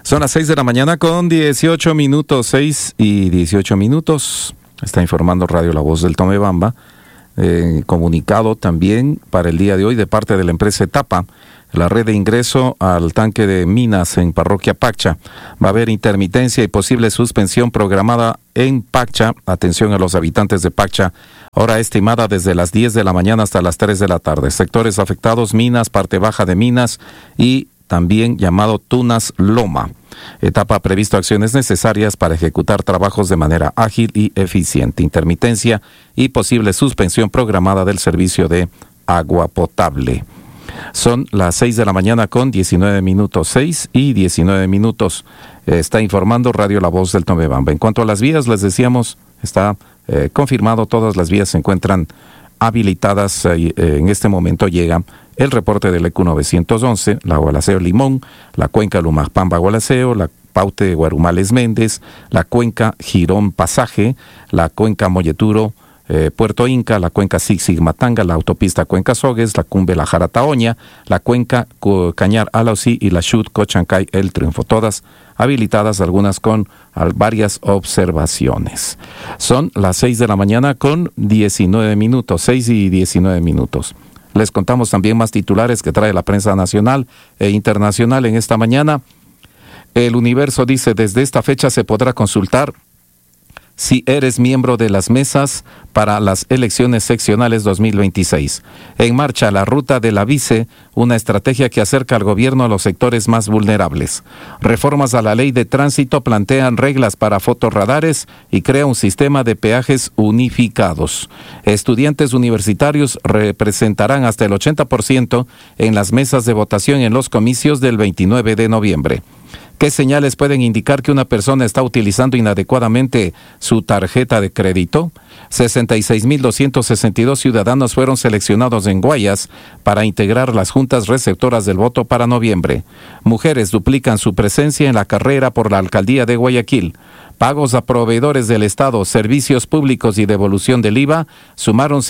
Son las 6 de la mañana con 18 minutos, 6 y 18 minutos. Está informando Radio La Voz del Tomebamba. Comunicado también para el día de hoy de parte de la empresa Etapa, la red de ingreso al tanque de Minas en Parroquia Paccha. Va a haber intermitencia y posible suspensión programada en Paccha. Atención a los habitantes de Paccha. Hora estimada desde las 10 de la mañana hasta las 3 de la tarde. Sectores afectados: Minas, parte baja de Minas y también llamado Tunas Loma. Etapa ha previsto acciones necesarias para ejecutar trabajos de manera ágil y eficiente. Intermitencia y posible suspensión programada del servicio de agua potable. Son las 6 de la mañana con 19 minutos, 6 y 19 minutos. Está informando Radio La Voz del Tomebamba. En cuanto a las vías, les decíamos, está confirmado, todas las vías se encuentran habilitadas. En este momento llega el reporte del EQ 911, la Gualaceo Limón, la cuenca Lumajpamba Gualaceo, la Paute Guarumales Méndez, la cuenca Girón Pasaje, la cuenca Molleturo Puerto Inca, la cuenca Sigmatanga, la autopista Cuenca Sogues, la Cumbe La Jarataoña, la cuenca Cañar Alausí y la Chut Cochancay El Triunfo, todas habilitadas, algunas con varias observaciones. Son las 6 de la mañana con 19 minutos, 6 y 19 minutos. Les contamos también más titulares que trae la prensa nacional e internacional en esta mañana. El Universo dice: desde esta fecha se podrá consultar si eres miembro de las mesas para las elecciones seccionales 2026. En marcha la ruta de la Vice, una estrategia que acerca al gobierno a los sectores más vulnerables. Reformas a la ley de tránsito plantean reglas para fotorradares y crea un sistema de peajes unificados. Estudiantes universitarios representarán hasta el 80% en las mesas de votación en los comicios del 29 de noviembre. ¿Qué señales pueden indicar que una persona está utilizando inadecuadamente su tarjeta de crédito? 66.262 ciudadanos fueron seleccionados en Guayas para integrar las juntas receptoras del voto para noviembre. Mujeres duplican su presencia en la carrera por la alcaldía de Guayaquil. Pagos a proveedores del Estado, servicios públicos y devolución del IVA sumaron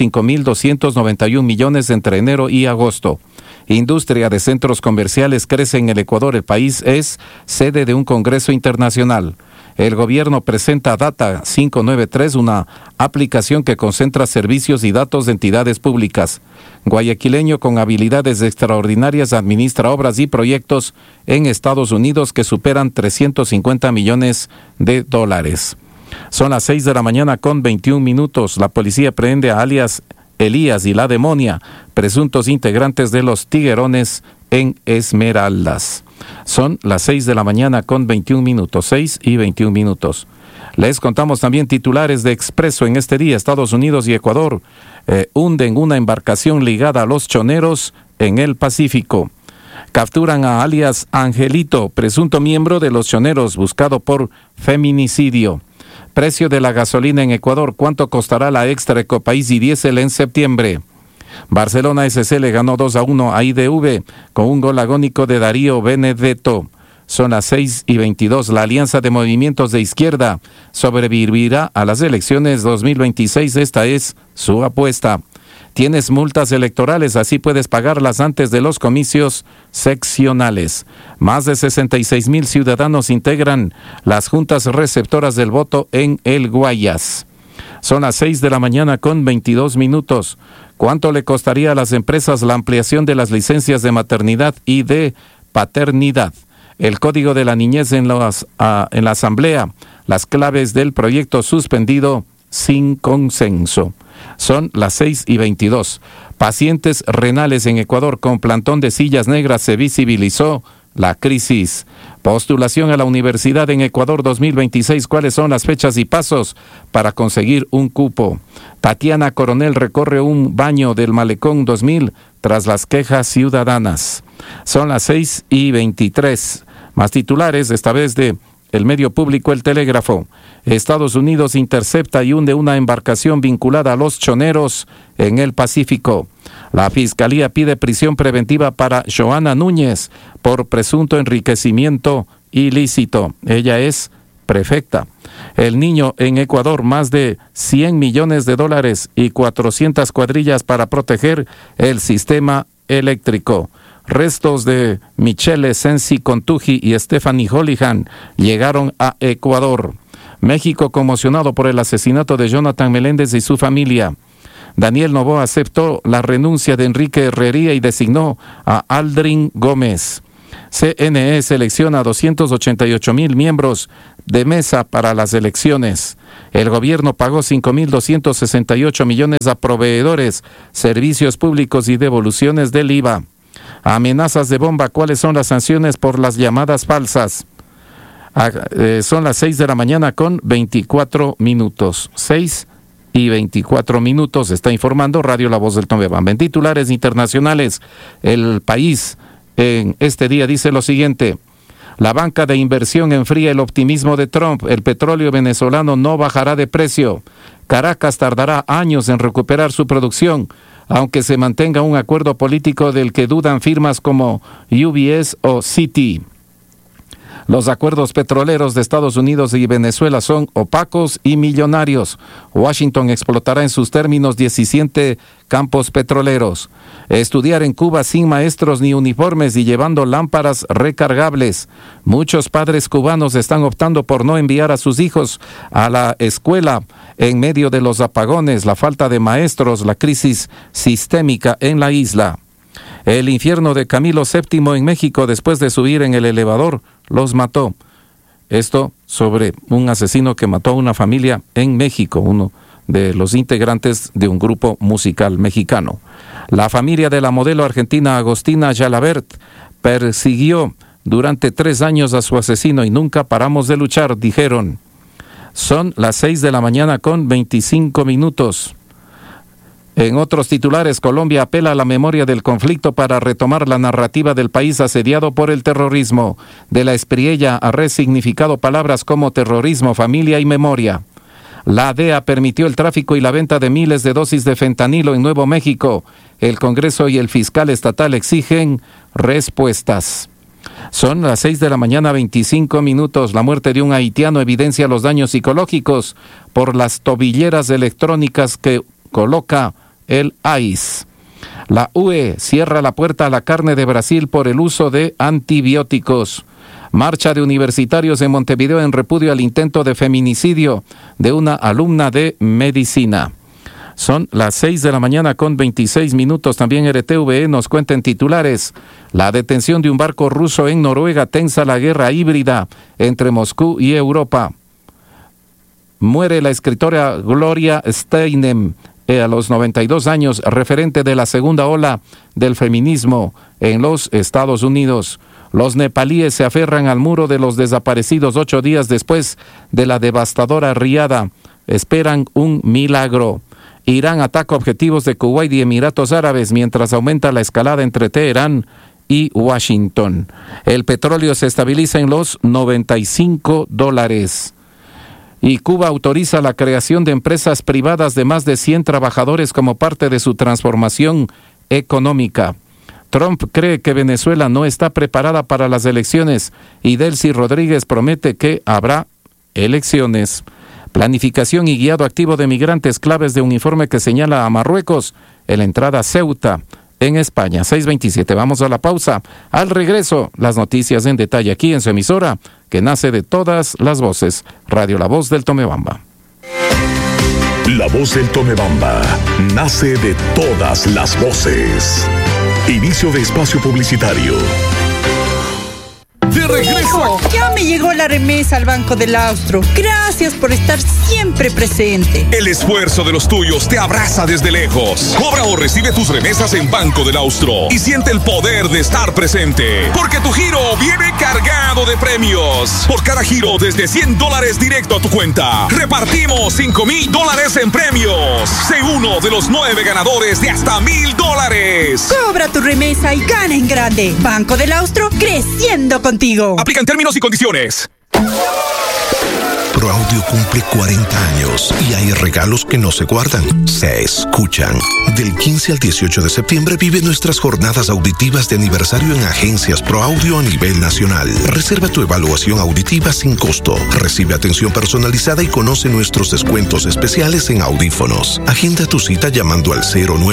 5.291 millones entre enero y agosto. Industria de centros comerciales crece en el Ecuador. El país es sede de un congreso internacional. El gobierno presenta Data 593, una aplicación que concentra servicios y datos de entidades públicas. Guayaquileño con habilidades extraordinarias administra obras y proyectos en Estados Unidos que superan 350 millones de dólares. Son las 6 de la mañana con 21 minutos. La policía prende a alias Elías y la Demonia, presuntos integrantes de los Tiguerones en Esmeraldas. Son las 6 de la mañana con 21 minutos, 6 y 21 minutos. Les contamos también titulares de Expreso en este día. Estados Unidos y Ecuador hunden una embarcación ligada a los choneros en el Pacífico. Capturan a alias Angelito, presunto miembro de los choneros, buscado por feminicidio. Precio de la gasolina en Ecuador: ¿cuánto costará la extra Ecopaís y diésel en septiembre? Barcelona SC le ganó 2-1 a IDV con un gol agónico de Darío Benedetto. Son las 6 y 22. La Alianza de Movimientos de Izquierda sobrevivirá a las elecciones 2026. Esta es su apuesta. Tienes multas electorales, así puedes pagarlas antes de los comicios seccionales. Más de 66,000 ciudadanos integran las juntas receptoras del voto en el Guayas. Son las 6 de la mañana con 22 minutos. ¿Cuánto le costaría a las empresas la ampliación de las licencias de maternidad y de paternidad? El Código de la Niñez en la Asamblea. Las claves del proyecto suspendido sin consenso. Son las 6 y 22. Pacientes renales en Ecuador con plantón de sillas negras. Se visibilizó la crisis. Postulación a la universidad en Ecuador 2026. ¿Cuáles son las fechas y pasos para conseguir un cupo? Tatiana Coronel recorre un baño del Malecón 2000 tras las quejas ciudadanas. Son las 6 y 23. Más titulares, esta vez de el medio público El Telégrafo. Estados Unidos intercepta y hunde una embarcación vinculada a los choneros en el Pacífico. La Fiscalía pide prisión preventiva para Joana Núñez por presunto enriquecimiento ilícito. Ella es prefecta. El Niño en Ecuador: más de 100 millones de dólares y 400 cuadrillas para proteger el sistema eléctrico. restos de Michele Sensi Contuji y Stephanie Holihan llegaron a Ecuador. México conmocionado por el asesinato de Jonathan Meléndez y su familia. Daniel Noboa aceptó la renuncia de Enrique Herrería y designó a Aldrin Gómez. CNE selecciona 288,000 miembros de mesa para las elecciones. El gobierno pagó 5,268 millones a proveedores, servicios públicos y devoluciones del IVA. Amenazas de bomba, ¿cuáles son las sanciones por las llamadas falsas? Son las 6 de la mañana con 24 minutos. 6:24, está informando Radio La Voz del Tomebamba. En titulares internacionales, El País en este día dice lo siguiente: la banca de inversión enfría el optimismo de Trump, el petróleo venezolano no bajará de precio, Caracas tardará años en recuperar su producción, aunque se mantenga un acuerdo político del que dudan firmas como UBS o Citi. Los acuerdos petroleros de Estados Unidos y Venezuela son opacos y millonarios. Washington explotará en sus términos 17 campos petroleros. Estudiar en Cuba sin maestros ni uniformes y llevando lámparas recargables. Muchos padres cubanos están optando por no enviar a sus hijos a la escuela en medio de los apagones, la falta de maestros, la crisis sistémica en la isla. El infierno de Camilo VII en México, después de subir en el elevador, los mató. Esto sobre un asesino que mató a una familia en México, uno de los integrantes de un grupo musical mexicano. La familia de la modelo argentina Agostina Jalabert persiguió durante 3 años a su asesino y nunca paramos de luchar, dijeron. Son las 6 de la mañana con 25 minutos. En otros titulares, Colombia apela a la memoria del conflicto para retomar la narrativa del país asediado por el terrorismo. De la Espriella ha resignificado palabras como terrorismo, familia y memoria. La DEA permitió el tráfico y la venta de miles de dosis de fentanilo en Nuevo México. El Congreso y el fiscal estatal exigen respuestas. Son las 6 de la mañana, 25 minutos. La muerte de un haitiano evidencia los daños psicológicos por las tobilleras electrónicas que coloca el ICE. La UE cierra la puerta a la carne de Brasil por el uso de antibióticos. Marcha de universitarios en Montevideo en repudio al intento de feminicidio de una alumna de medicina. Son las 6 de la mañana con 26 minutos. También RTVE nos cuenta en titulares: la detención de un barco ruso en Noruega tensa la guerra híbrida entre Moscú y Europa. Muere la escritora Gloria Steinem a los 92 años, referente de la segunda ola del feminismo en los Estados Unidos. Los nepalíes se aferran al muro de los desaparecidos 8 días después de la devastadora riada. Esperan un milagro. Irán ataca objetivos de Kuwait y Emiratos Árabes mientras aumenta la escalada entre Teherán y Washington. El petróleo se estabiliza en los $95. Y Cuba autoriza la creación de empresas privadas de más de 100 trabajadores como parte de su transformación económica. Trump cree que Venezuela no está preparada para las elecciones y Delcy Rodríguez promete que habrá elecciones. Planificación y guiado activo de migrantes, claves de un informe que señala a Marruecos en la entrada a Ceuta, en España. 6:27, vamos a la pausa. Al regreso, las noticias en detalle aquí en su emisora, que nace de todas las voces. Radio La Voz del Tomebamba. La Voz del Tomebamba nace de todas las voces. Inicio de espacio publicitario. ¡De regreso! Ya me llegó la remesa al Banco del Austro. Gracias por estar siempre presente. El esfuerzo de los tuyos te abraza desde lejos. Cobra o recibe tus remesas en Banco del Austro y siente el poder de estar presente. Porque tu giro viene cargado de premios. Por cada giro desde $100 directo a tu cuenta, repartimos $5,000 en premios. Sé uno de los 9 ganadores de hasta $1,000. Cobra tu remesa y gana en grande. Banco del Austro, creciendo contigo. Aplican términos y condiciones. ProAudio cumple 40 años y hay regalos que no se guardan, se escuchan. Del 15 al 18 de septiembre vive nuestras jornadas auditivas de aniversario en agencias ProAudio a nivel nacional. Reserva tu evaluación auditiva sin costo. Recibe atención personalizada y conoce nuestros descuentos especiales en audífonos. Agenda tu cita llamando al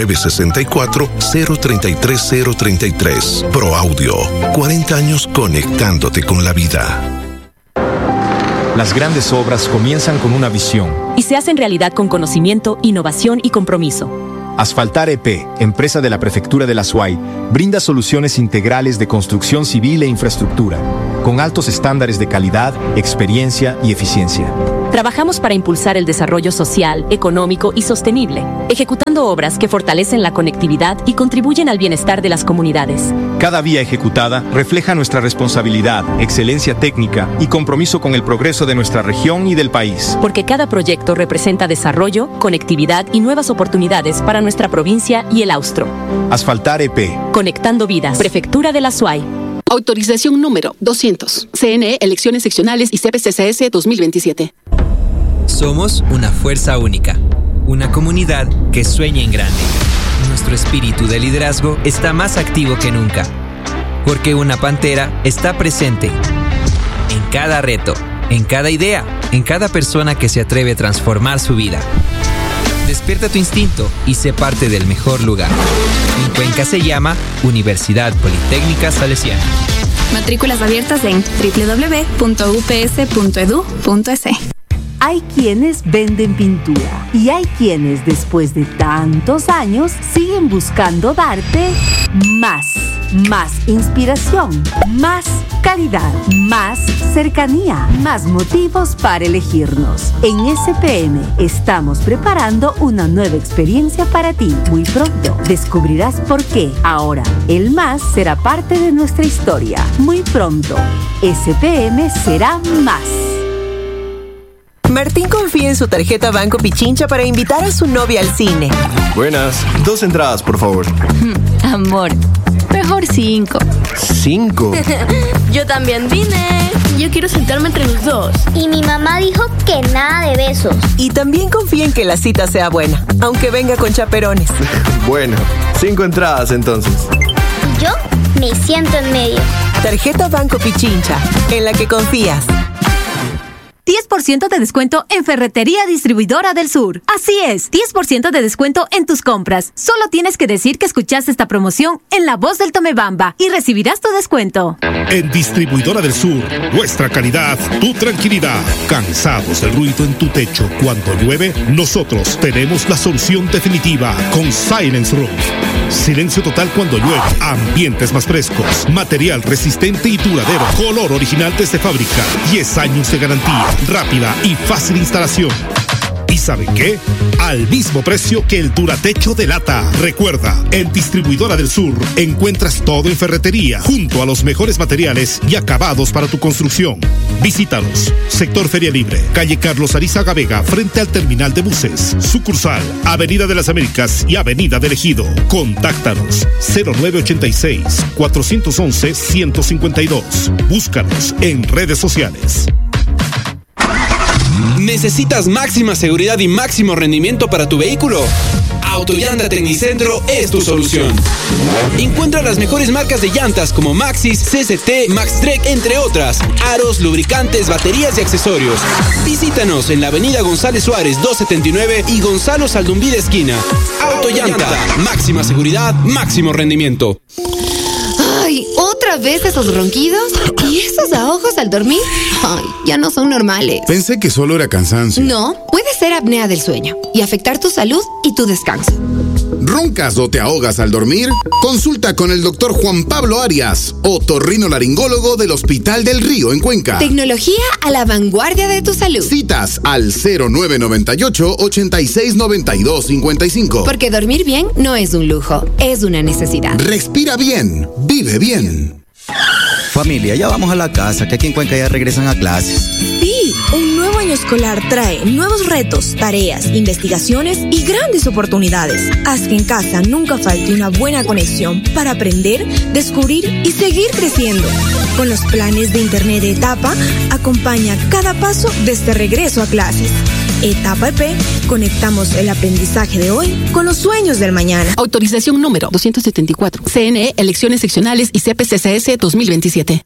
0964-033-033. ProAudio, 40 años conectándote con la vida. Las grandes obras comienzan con una visión y se hacen realidad con conocimiento, innovación y compromiso. Asfaltar EP, empresa de la Prefectura de la SUAY, brinda soluciones integrales de construcción civil e infraestructura, con altos estándares de calidad, experiencia y eficiencia. Trabajamos para impulsar el desarrollo social, económico y sostenible, ejecutando obras que fortalecen la conectividad y contribuyen al bienestar de las comunidades. Cada vía ejecutada refleja nuestra responsabilidad, excelencia técnica y compromiso con el progreso de nuestra región y del país. Porque cada proyecto representa desarrollo, conectividad y nuevas oportunidades para nuestra provincia y el Austro. Asfaltar EP. Conectando vidas. Prefectura de la SUAY. Autorización número 200. CNE, Elecciones Seccionales y CPCCS 2027. Somos una fuerza única, una comunidad que sueña en grande. Nuestro espíritu de liderazgo está más activo que nunca, porque una pantera está presente en cada reto, en cada idea, en cada persona que se atreve a transformar su vida. Despierta tu instinto y sé parte del mejor lugar. En Cuenca se llama Universidad Politécnica Salesiana. Matrículas abiertas en www.ups.edu.es. Hay quienes venden pintura y hay quienes después de tantos años siguen buscando darte más inspiración, más calidad, más cercanía, más motivos para elegirnos. En SPM estamos preparando una nueva experiencia para ti. Muy pronto descubrirás por qué ahora el más será parte de nuestra historia. Muy pronto, SPM será más. Martín confía en su tarjeta Banco Pichincha para invitar a su novia al cine. Buenas, 2 entradas, por favor. Amor, mejor 5. ¿5? Yo también vine. Yo quiero sentarme entre los dos. Y mi mamá dijo que nada de besos. Y también confía en que la cita sea buena, aunque venga con chaperones. Bueno, 5 entradas entonces. Yo me siento en medio. Tarjeta Banco Pichincha, en la que confías. 10% de descuento en Ferretería Distribuidora del Sur. Así es, 10% de descuento en tus compras. Solo tienes que decir que escuchaste esta promoción en La Voz del Tomebamba y recibirás tu descuento. En Distribuidora del Sur, nuestra calidad, tu tranquilidad. ¿Cansados del ruido en tu techo cuando llueve? Nosotros tenemos la solución definitiva con Silence Roof. Silencio total cuando llueve, ambientes más frescos, material resistente y duradero, color original desde fábrica, 10 años de garantía, rápida y fácil instalación. ¿Y saben qué? Al mismo precio que el Duratecho de lata. Recuerda, en Distribuidora del Sur encuentras todo en ferretería, junto a los mejores materiales y acabados para tu construcción. Visítanos, Sector Feria Libre, calle Carlos Arizaga Vega, frente al terminal de buses. Sucursal, Avenida de las Américas y Avenida del Ejido. Contáctanos, 0986-411-152. Búscanos en redes sociales. ¿Necesitas máxima seguridad y máximo rendimiento para tu vehículo? Autollanta Tecnicentro es tu solución. Encuentra las mejores marcas de llantas como Maxxis, CCT, Maxtrek, entre otras. Aros, lubricantes, baterías y accesorios. Visítanos en la avenida González Suárez 279 y Gonzalo Saldumbide esquina. Autollanta, máxima seguridad, máximo rendimiento. Ay, ¿otra vez esos ronquidos? ¿Y esos ahogos al dormir? Ay, ya no son normales. Pensé que solo era cansancio. No, puede ser apnea del sueño y afectar tu salud y tu descanso. ¿Roncas o te ahogas al dormir? Consulta con el doctor Juan Pablo Arias, otorrinolaringólogo del Hospital del Río en Cuenca. Tecnología a la vanguardia de tu salud. Citas al 0998-869255. Porque dormir bien no es un lujo, es una necesidad. Respira bien, vive bien. Familia, ya vamos a la casa, que aquí en Cuenca ya regresan a clases. Sí, Sí, un nuevo año escolar trae nuevos retos, tareas, investigaciones y grandes oportunidades. Haz que en casa nunca falte una buena conexión para aprender, descubrir y seguir creciendo. Con los planes de Internet de Etapa, acompaña cada paso de este regreso a clases. Etapa EP, conectamos el aprendizaje de hoy con los sueños del mañana. Autorización número 274. CNE, elecciones seccionales y CPCSS 2027.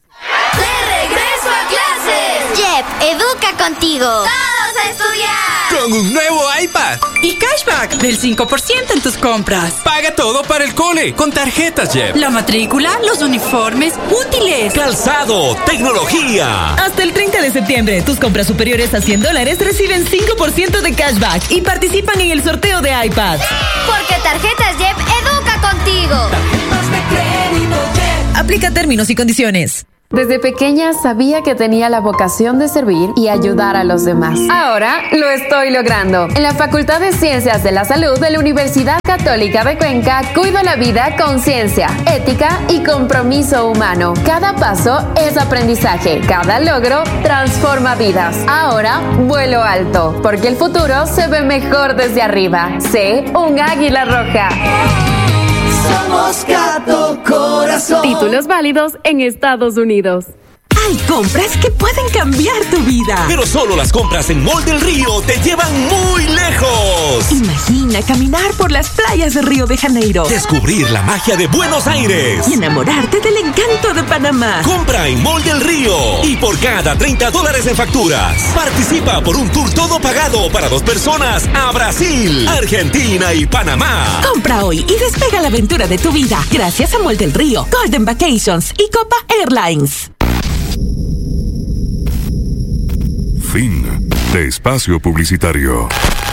Jep, educa contigo. ¡Todos a estudiar! Con un nuevo iPad. Y cashback del 5% en tus compras. Paga todo para el cole con tarjetas Jep. La matrícula, los uniformes, útiles, calzado, tecnología. Hasta el 30 de septiembre, tus compras superiores a $100 reciben 5% de cashback y participan en el sorteo de iPad. Porque Tarjetas Jep educa contigo. Tarjetas de crédito Jep. Aplica términos y condiciones. Desde pequeña sabía que tenía la vocación de servir y ayudar a los demás. Ahora lo estoy logrando. En la Facultad de Ciencias de la Salud de la Universidad Católica de Cuenca, cuido la vida con ciencia, ética y compromiso humano. Cada paso es aprendizaje. Cada logro transforma vidas. Ahora vuelo alto, porque el futuro se ve mejor desde arriba. Sé un águila roja. Somos Gato Corazón. Títulos válidos en Estados Unidos. Hay compras que pueden cambiar tu vida. Pero solo las compras en Mall del Río te llevan muy lejos. Imagina caminar por las playas de Río de Janeiro. Descubrir la magia de Buenos Aires. Y enamorarte del encanto de Panamá. Compra en Mall del Río. Y por cada $30 en facturas, participa por un tour todo pagado para 2 personas a Brasil, Argentina y Panamá. Compra hoy y despega la aventura de tu vida. Gracias a Mall del Río, Golden Vacations y Copa Airlines. Fin de espacio publicitario.